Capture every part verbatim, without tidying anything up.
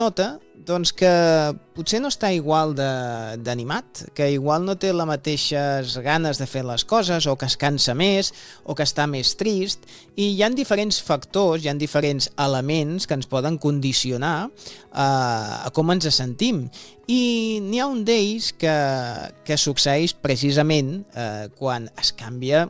nota doncs, que potser no està igual d'animat, que igual no té les mateixes ganes de fer les coses, o que es cansa més, o que està més trist, i hi ha diferents factors, hi ha diferents elements que ens poden condicionar eh, a com ens sentim. I n'hi ha un d'ells que, que succeeix precisament eh, quan es canvia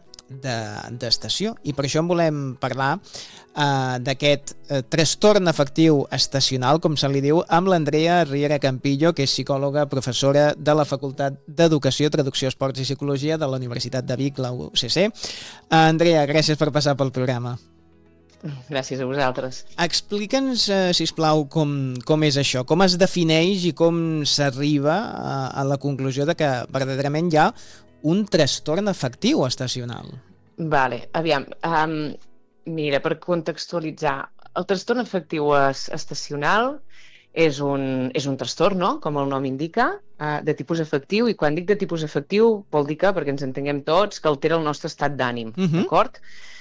d'estació, i per això en volem parlar uh, d'aquest uh, trastorn afectiu estacional, com se li diu, amb l'Andrea Riera Campillo, que és psicòloga, professora de la Facultat d'Educació, Traducció, Esports i Psicologia de la Universitat de Vic, la U C C. Uh, Andrea, gràcies per passar pel programa. Gràcies a vosaltres. Explica'ns, uh, sisplau, com, com és això, com es defineix i com s'arriba a, a la conclusió de que verdaderament hi ha un trastorn afectiu estacional. Vale, aviam, um, mira, per contextualitzar, el trastorn afectiu estacional és un, és un trastorn, no?, com el nom indica, uh, de tipus afectiu, i quan dic de tipus afectiu vol dir que, perquè ens entenguem tots, que altera el nostre estat d'ànim, uh-huh. D'acord?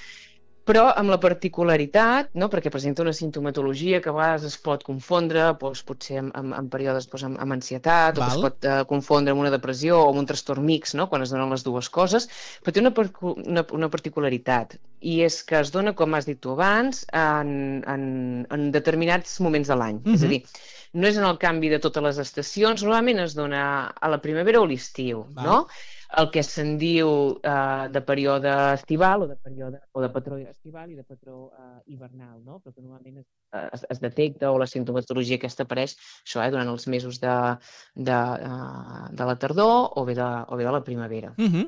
Però amb la particularitat, no?, perquè presenta una sintomatologia que a vegades es pot confondre, doncs, potser en, en, en períodes doncs, amb, amb ansietat, Val. O que es pot uh, confondre amb una depressió o amb un trastorn mixt, no?, quan es donen les dues coses, però té una, una, una particularitat, i és que es dona, com has dit tu abans, en, en, en determinats moments de l'any. Uh-huh. És a dir, no és en el canvi de totes les estacions, normalment es dona a la primavera o l'estiu, no?, el que se'n diu uh, de període estival o de període o de patró estival i de patró uh, hivernal, no? Però que normalment es, es, es detecta, o la sintomatologia aquesta apareix això, eh, durant els mesos de, de, uh, de la tardor o bé de, o bé de la primavera. Uh-huh.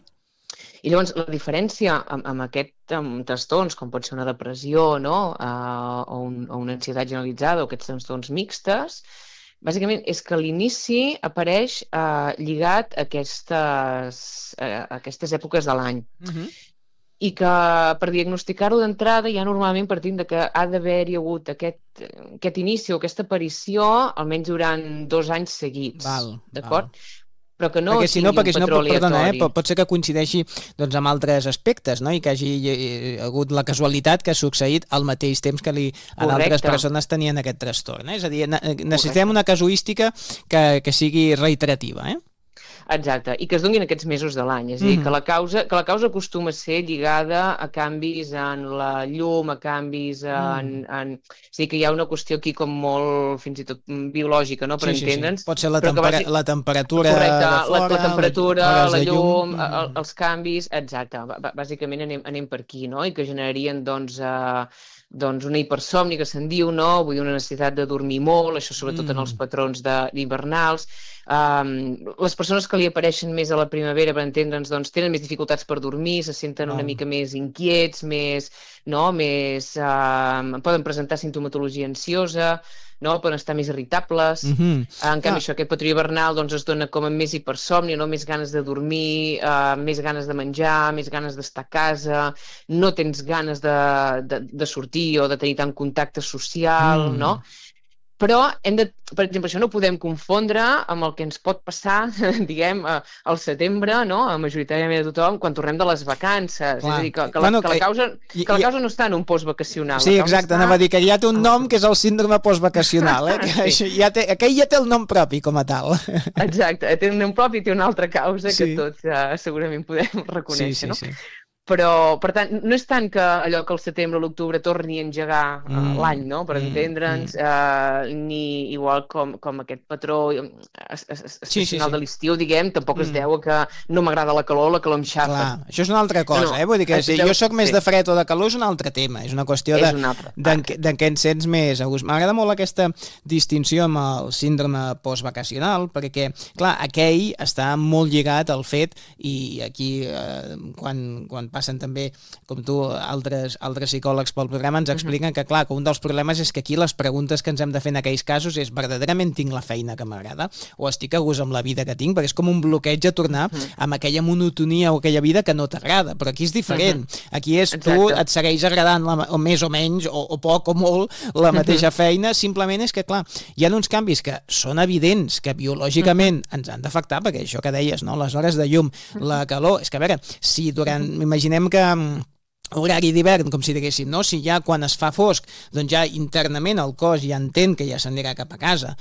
I llavors la diferència amb, amb aquests amb trastorns, com pot ser una depressió, no? uh, o, un, o una ansietat generalitzada o aquests trastorns mixtes, bàsicament és que l'inici apareix eh, lligat a aquestes, a aquestes èpoques de l'any. Uh-huh. I que per diagnosticar-ho d'entrada ja normalment partint de que ha d'haver-hi hagut aquest, aquest inici o aquesta aparició almenys durant dos anys seguits. Val, d'acord? Val. Però que no perquè si no, tingui perquè un si no, patró perdona, aleatori. eh, pot ser que coincideixi doncs, amb altres aspectes, no? I que hagi hagut la casualitat que ha succeït al mateix temps que li, en altres persones tenien aquest trastorn. Eh? És a dir, necessitem Correcte. Una casuística que, que sigui reiterativa, eh? Exacte, i que es donin aquests mesos de l'any, és a dir, mm-hmm. que, la causa, que la causa acostuma a ser lligada a canvis en la llum, a canvis en... Mm. en... És a dir, que hi ha una qüestió aquí com molt, fins i tot, biològica, no?, per sí, entendre'ns. Sí, sí. Pot ser la, tempera bàsic... la temperatura Correcte, de fora, la, la temperatura, la, la llum, llum. El, els canvis, exacte, bàsicament anem, anem per aquí, no?, i que generarien, doncs... Eh, doncs una hipersòmnia que se'n diu, no? Vull dir, una necessitat de dormir molt, això sobretot mm. en els patrons hivernals. Um, les persones que li apareixen més a la primavera, per entendre'ns, doncs tenen més dificultats per dormir, se senten oh. una mica més inquiets, més, no? més, um, poden presentar sintomatologia ansiosa, no? Poden estar més irritables. Mm-hmm. En canvi, ah. això, aquest patró hivernal doncs, es dona com a més hipersòmnia, no? Més ganes de dormir, uh, més ganes de menjar, més ganes d'estar a casa, no tens ganes de, de, de sortir o de tenir tant contacte social, mm. no? Però, hem de, per exemple, això no ho podem confondre amb el que ens pot passar, diguem, al setembre, no?, majoritàriament a tothom, quan tornem de les vacances. Clar. És a dir, que, que, la, bueno, que, la causa, que la causa no està en un postvacacional. Sí, exacte, està... anava a dir que ja té un nom que és el síndrome postvacacional, eh? Que sí. ja té, aquell ja té el nom propi com a tal. Exacte, té un nom propi i té una altra causa sí. que tots uh, segurament podem reconèixer, sí, sí, no? Sí. Però, per tant, no és tant que allò que al setembre o l'octubre torni a engegar uh, mm. l'any, no?, per mm. entendre'ns, uh, ni igual com, com aquest patró estacional sí, sí, sí. de l'estiu, diguem, tampoc mm. es deu a que no m'agrada la calor, la calor em xafa. Clar, això és una altra cosa, no, eh? Vull dir que si jo sóc més sí. de fred o de calor és un altre tema, és una qüestió de, de, de què ens sents més a gust. M'agrada molt aquesta distinció amb el síndrome postvacacional, perquè, clar, aquell està molt lligat al fet, i aquí, eh, quan, quan passen també, com tu, altres, altres psicòlegs pel programa ens expliquen uh-huh. que, clar, que un dels problemes és que aquí les preguntes que ens hem de fer en aquells casos és verdaderament tinc la feina que m'agrada o estic a gust amb la vida que tinc, perquè és com un bloqueig a tornar uh-huh. amb aquella monotonia o aquella vida que no t'agrada, però aquí és diferent. Uh-huh. Aquí és Exacte. Tu, et segueix agradant la, o més o menys, o, o poc o molt, la mateixa uh-huh. feina, simplement és que, clar, hi ha uns canvis que són evidents, que biològicament uh-huh. ens han d'afectar, perquè això que deies, no? Les hores de llum, uh-huh. la calor, és que a veure, si durant, uh-huh. imaginem que horari d'hivern, com si diguéssim, no? Si ja quan es fa fosc, doncs ja internament el cos ja entén que ja s'anirà cap a casa,